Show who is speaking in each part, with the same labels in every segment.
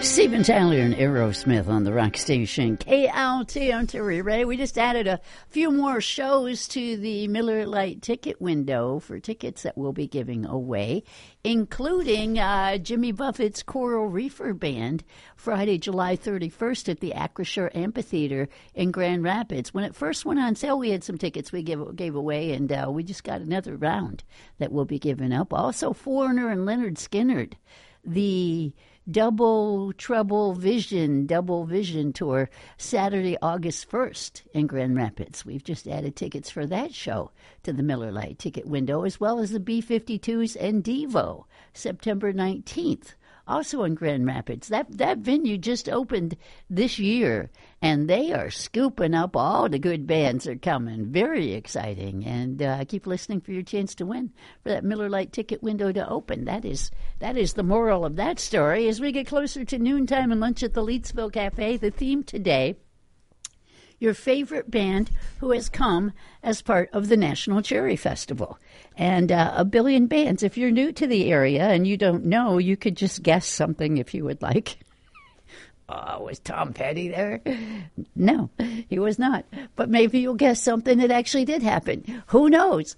Speaker 1: Steven Tyler and Aerosmith on the rock station KLT. I'm Terry Ray. We just added a few more shows to the Miller Lite ticket window for tickets that we'll be giving away, including Jimmy Buffett's Coral Reefer Band, Friday, July 31st at the Acrisure Amphitheater in Grand Rapids. When it first went on sale, we had some tickets we gave away, and we just got another round that we'll be giving up. Also, Foreigner and Leonard Skinner, the Double Vision Tour, Saturday, August 1st in Grand Rapids. We've just added tickets for that show to the Miller Lite ticket window, as well as the B-52s and Devo, September 19th. Also in Grand Rapids. That venue just opened this year, and they are scooping up all the good bands are coming. Very exciting. And keep listening for your chance to win for that Miller Lite ticket window to open. That is the moral of that story. As we get closer to noontime and lunch at the Leetsville Cafe, the theme today, your favorite band who has come as part of the National Cherry Festival. And a billion bands. If you're new to the area and you don't know, you could just guess something if you would like. Was Tom Petty there? No, he was not. But maybe you'll guess something that actually did happen. Who knows?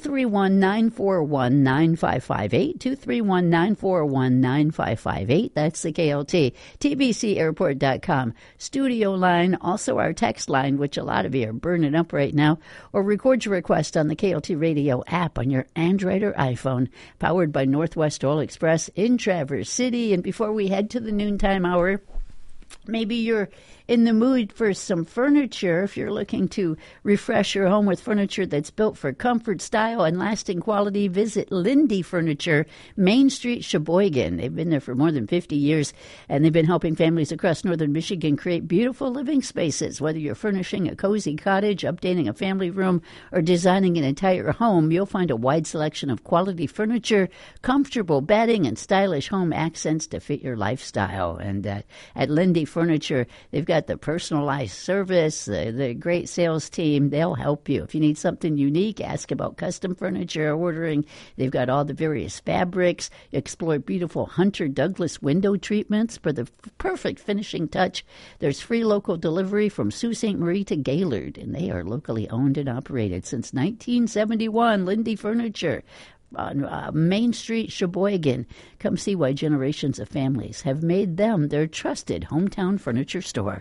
Speaker 1: 231-941-9558. 231-941-9558. That's the KLT. TBCAirport.com. Studio line. Also our text line, which a lot of you are burning up right now. Or record your request on the KLT Radio app on your Android or iPhone. Powered by Northwest Oil Express in Traverse City. And before we head to the noontime hour, maybe you're in the mood for some furniture. If you're looking to refresh your home with furniture that's built for comfort, style, and lasting quality, visit Lindy Furniture, Main Street, Sheboygan. They've been there for more than 50 years, and they've been helping families across northern Michigan create beautiful living spaces. Whether you're furnishing a cozy cottage, updating a family room, or designing an entire home, you'll find a wide selection of quality furniture, comfortable bedding, and stylish home accents to fit your lifestyle. And at Lindy Furniture, they've got the personalized service, the great sales team. They'll help you. If you need something unique, ask about custom furniture ordering. They've got all the various fabrics. Explore beautiful Hunter Douglas window treatments for the perfect finishing touch. There's free local delivery from Sault Ste. Marie to Gaylord, and they are locally owned and operated since 1971. Lindy Furniture on Main Street, Sheboygan. Come see why generations of families have made them their trusted hometown furniture store.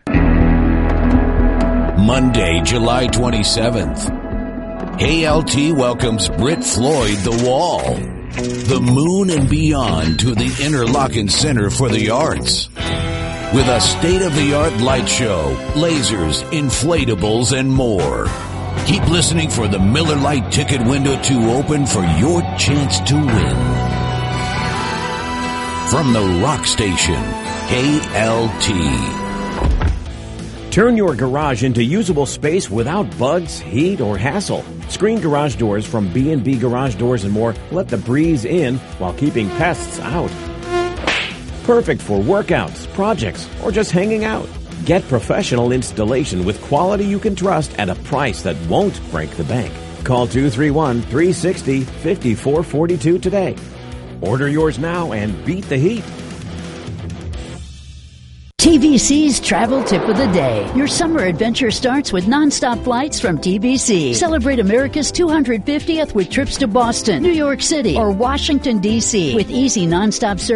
Speaker 2: Monday, July 27th. KLT welcomes Brit Floyd The Wall, the moon and beyond to the Interlochen Center for the Arts. With a state-of-the-art light show, lasers, inflatables, and more. Keep listening for the Miller Lite ticket window to open for your chance to win. From the rock station, KLT.
Speaker 3: Turn your garage into usable space without bugs, heat, or hassle. Screen garage doors from B&B Garage Doors and More let the breeze in while keeping pests out. Perfect for workouts, projects, or just hanging out. Get professional installation with quality you can trust at a price that won't break the bank. Call 231-360-5442 today. Order yours now and beat the heat.
Speaker 1: TVC's Travel Tip of the Day. Your summer adventure starts with nonstop flights from TVC. Celebrate America's 250th with trips to Boston, New York City, or Washington, D.C. with easy nonstop service